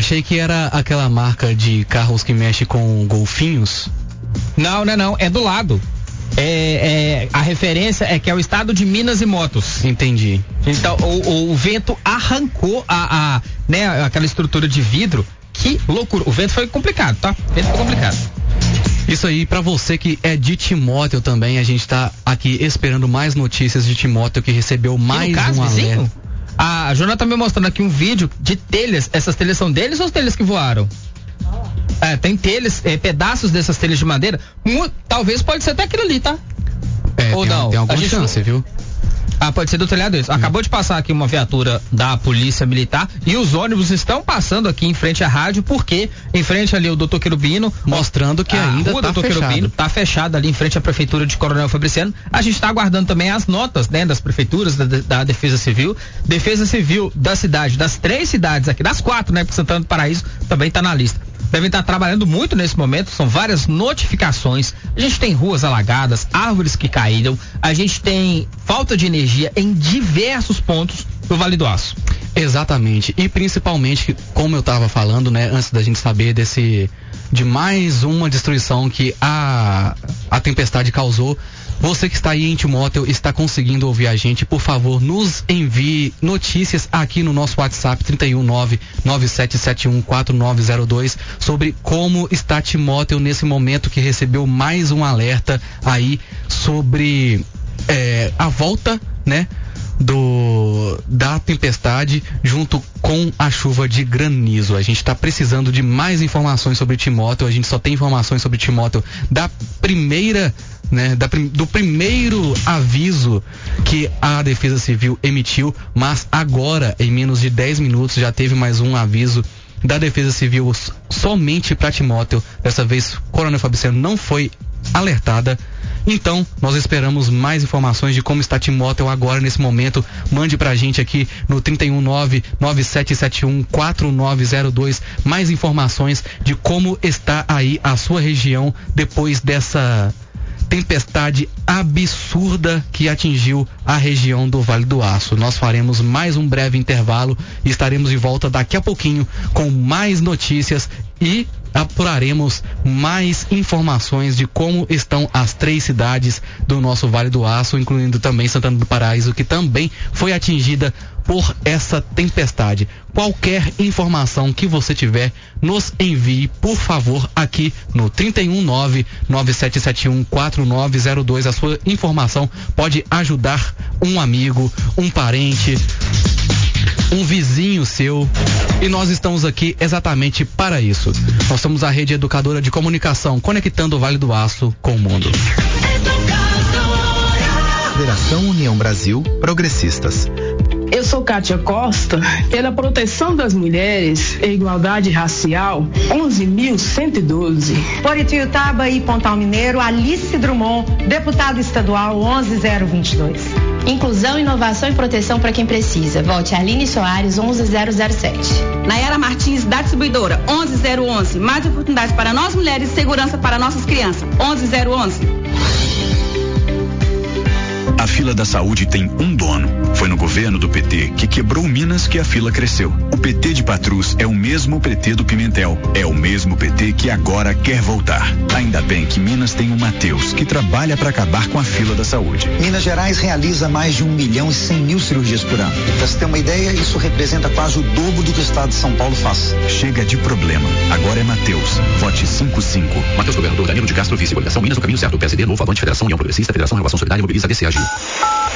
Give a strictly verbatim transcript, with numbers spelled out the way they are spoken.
achei que era aquela marca de carros que mexe com golfinhos. Não, não, não, é do lado. É, é, a referência é que é o estado de Minas e Motos. Entendi. Então, o, o vento arrancou a, a, né, aquela estrutura de vidro. Que loucura. O vento foi complicado, tá? O vento foi complicado. Isso aí, pra você que é de Timóteo também, a gente tá aqui esperando mais notícias de Timóteo, que recebeu mais caso, um vizinho? alerta. A Jonathan tá me mostrando aqui um vídeo de telhas. Essas telhas são deles ou as telhas que voaram? É, tem telhas, é, pedaços dessas telhas de madeira. Um, talvez pode ser até aquilo ali, tá? É, ou tem, não? tem alguma A gente chance, não... viu? Ah, pode ser do telhado isso. Acabou de passar aqui uma viatura da Polícia Militar e os ônibus estão passando aqui em frente à rádio, porque em frente ali o doutor Querubino, mostrando que a ainda rua tá doutor fechado. Querubino tá fechada ali em frente à Prefeitura de Coronel Fabriciano. A gente está aguardando também as notas, né, das prefeituras, da, da Defesa Civil. Defesa Civil da cidade, das três cidades aqui, das quatro, né, porque Santana do Paraíso também tá na lista. Devem estar trabalhando muito nesse momento, são várias notificações. A gente tem ruas alagadas, árvores que caíram, a gente tem falta de energia em diversos pontos do Vale do Aço. Exatamente, e principalmente, como eu estava falando, né, antes da gente saber desse, de mais uma destruição que a, a tempestade causou, você que está aí em Timóteo, está conseguindo ouvir a gente, por favor, nos envie notícias aqui no nosso WhatsApp trinta e um nove nove sete sete um quatro nove zero dois sobre como está Timóteo nesse momento, que recebeu mais um alerta aí sobre é, a volta, né, do da tempestade junto com a chuva de granizo. A gente está precisando de mais informações sobre Timóteo. A gente só tem informações sobre Timóteo da primeira, né, da, do primeiro aviso que a Defesa Civil emitiu, mas agora, em menos de dez minutos, já teve mais um aviso da Defesa Civil somente para Timóteo. Dessa vez, Coronel Fabriciano não foi alertada. Então, nós esperamos mais informações de como está Timóteo agora, nesse momento. Mande pra gente aqui no trinta e um nove nove sete sete um quatro nove zero dois mais informações de como está aí a sua região depois dessa tempestade absurda que atingiu a região do Vale do Aço. Nós faremos mais um breve intervalo e estaremos de volta daqui a pouquinho com mais notícias e apuraremos mais informações de como estão as três cidades do nosso Vale do Aço, incluindo também Santana do Paraíso, que também foi atingida por essa tempestade. Qualquer informação que você tiver, nos envie, por favor, aqui no trinta e um nove nove sete sete um quatro nove zero dois. A sua informação pode ajudar um amigo, um parente, um vizinho seu, e nós estamos aqui exatamente para isso. Nós somos a Rede Educadora de Comunicação, conectando o Vale do Aço com o mundo. Federação União Brasil Progressistas. Eu sou Kátia Costa, pela proteção das mulheres e igualdade racial, onze mil cento e doze. Por Ituiutaba e Pontal Mineiro, Alice Drummond, deputado estadual onze zero vinte e dois. Inclusão, inovação e proteção para quem precisa. Vote Aline Soares, onze zero zero sete. Nayara Martins, da distribuidora, onze zero onze. Mais oportunidades para nós mulheres e segurança para nossas crianças. onze zero onze. A fila da saúde tem um dono. Foi no governo do P T que quebrou Minas que a fila cresceu. O P T de Patrus é o mesmo P T do Pimentel. É o mesmo P T que agora quer voltar. Ainda bem que Minas tem o Matheus, que trabalha para acabar com a fila da saúde. Minas Gerais realiza mais de um milhão e cem mil cirurgias por ano. Para você ter uma ideia, isso representa quase o dobro do que o estado de São Paulo faz. Chega de problema. Agora é Matheus. Vote cinco cinco. Matheus Governador, Danilo de Castro, vice. Coligação Minas, o caminho certo. P S D, Novo, Avante, Federação União Progressista, Federação Renovação Solidária, mobiliza a D C A G.